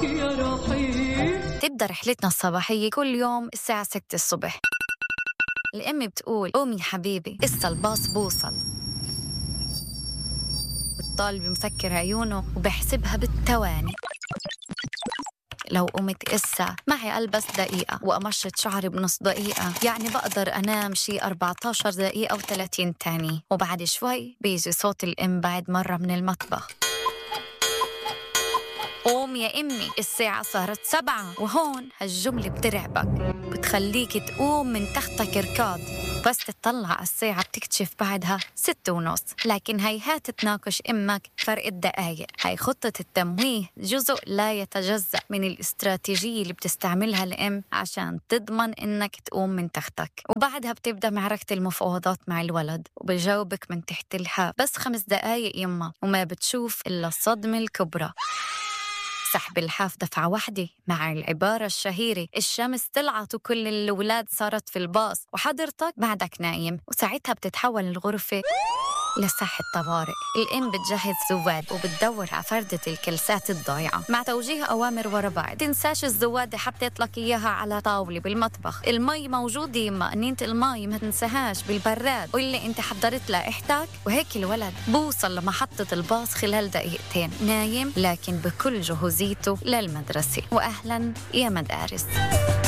يا رحيم. تبدأ رحلتنا الصباحية كل يوم الساعة 6 الصبح. الأم بتقول قومي حبيبي إسا الباص بوصل. الطالب مسكر عيونه وبحسبها بالثواني. لو قمت إسا معي ألبس دقيقة وأمشط شعري بنص دقيقة، يعني بقدر أنام شي 14 دقيقة و30 تاني. وبعد شوي بيجي صوت الأم بعد مرة من المطبخ. قوم يا أمي الساعة صارت 7. وهون هالجملة بترعبك، بتخليك تقوم من تختك ركض. بس تطلع على الساعة بتكتشف بعدها 6:30. لكن هيهات تناقش أمك فرق الدقايق. هاي خطة التمويه جزء لا يتجزأ من الاستراتيجية اللي بتستعملها الأم عشان تضمن إنك تقوم من تختك. وبعدها بتبدأ معركة المفاوضات مع الولد، وبجاوبك من تحت الحاب بس 5 دقايق يما، وما بتشوف إلا الصدمة الكبرى. سحب الحاف دفعة واحدة مع العبارة الشهيرة الشمس طلعت وكل الأولاد صارت في الباص وحضرتك بعدك نايم. وساعتها بتتحول الغرفة لساحة طوارئ. الأم بتجهز زواد وبتدور على فردة الكلسات الضايعة مع توجيه أوامر ورا بعض. تنساش الزوادة حطيت لك إياها على طاولة بالمطبخ. المي موجودة يما، قنينة المي ما تنساهاش بالبراد، واللي انت حضرت لائحتك. وهيك الولد بوصل لمحطة الباص خلال دقيقتين، نايم لكن بكل جهوزيته للمدرسة. وأهلا يا مدارس.